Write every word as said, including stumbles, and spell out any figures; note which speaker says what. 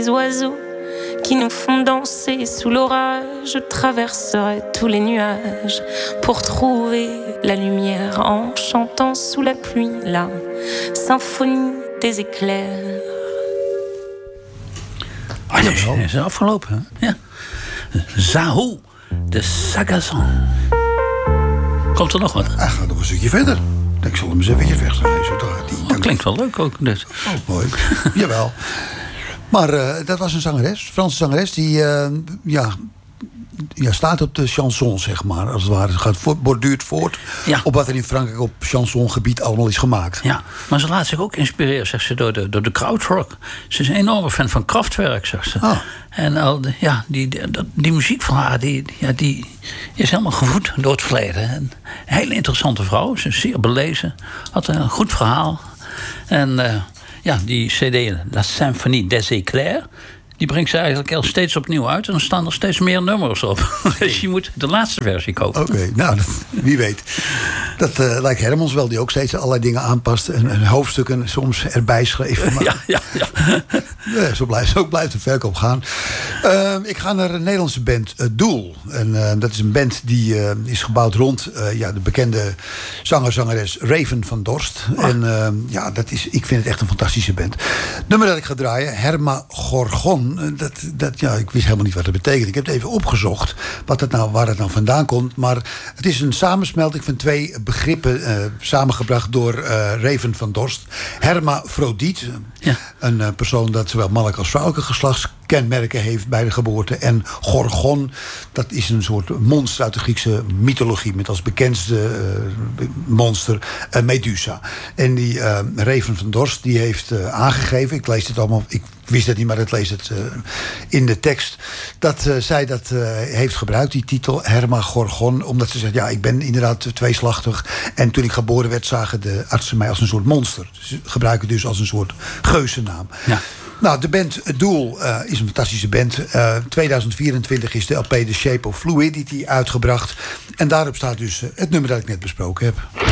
Speaker 1: Les oiseaux qui nous font danser sous l'orage, je traverserai tous les nuages pour trouver la lumière en chantant sous la pluie la symphonie des éclairs.
Speaker 2: Oh, dat is afgelopen, hè? Ja. Zahou de Sagazan. Komt er nog wat?
Speaker 3: Hij gaat nog een stukje verder. Ik zal hem eens even wegschrijven.
Speaker 2: Dat klinkt wel leuk ook. Dus.
Speaker 3: Oh, mooi. Jawel. Maar uh, dat was een zangeres, Franse zangeres, die uh, ja, ja, staat op de chanson, zeg maar. Als het ware. Het gaat voort, borduurt voort ja. op wat er in Frankrijk op chansongebied allemaal is gemaakt.
Speaker 2: Ja, maar ze laat zich ook inspireren, zegt ze, door de, door de krautrock. Ze is een enorme fan van Kraftwerk, zegt ze.
Speaker 3: Ah.
Speaker 2: En al de, ja, die, die, die muziek van haar, die, ja, die is helemaal gevoed door het verleden. Een hele interessante vrouw, ze is zeer belezen, had een goed verhaal. En uh, ja, die cd, La Symphonie des Éclairs, die brengt ze eigenlijk al steeds opnieuw uit. En dan staan er steeds meer nummers op. Dus je moet de laatste versie kopen.
Speaker 3: Oké, okay, nou, dat, wie weet. Dat uh, lijkt Hermans wel, die ook steeds allerlei dingen aanpast. En, en hoofdstukken soms erbij schreef. Maar,
Speaker 2: ja, ja, ja.
Speaker 3: ja, zo blijft, zo blijft de verkoop gaan. Uh, ik ga naar een Nederlandse band, uh, Doel. En uh, dat is een band die uh, is gebouwd rond uh, ja, de bekende zanger-zangeres Raven van Dorst. Ah. En uh, ja, dat is, ik vind het echt een fantastische band. Het nummer dat ik ga draaien, Hermagorgon. Dat, dat, ja, ik wist helemaal niet wat dat betekent. Ik heb het even opgezocht wat het nou, waar het nou vandaan komt. Maar het is een samensmelting van twee begrippen uh, samengebracht door uh, Raven van Dorst. Hermafrodiet, ja. een uh, persoon dat zowel mannelijk als vrouwelijke geslachtskenmerken heeft bij de geboorte. En Gorgon, dat is een soort monster uit de Griekse mythologie. Met als bekendste uh, monster uh, Medusa. En die uh, Raven van Dorst die heeft uh, aangegeven, ik lees het allemaal, ik wist het niet, maar ik lees het uh, in de tekst, dat uh, zij dat uh, heeft gebruikt, die titel Hermagorgon, omdat ze zegt, ja, ik ben inderdaad tweeslachtig. En toen ik geboren werd, zagen de artsen mij als een soort monster. Ze gebruiken dus als een soort geuzennaam. Ja. Nou, de band Het Doel uh, is een fantastische band. Uh, tweeduizend vierentwintig is de L P The Shape of Fluidity uitgebracht. En daarop staat dus uh, het nummer dat ik net besproken heb.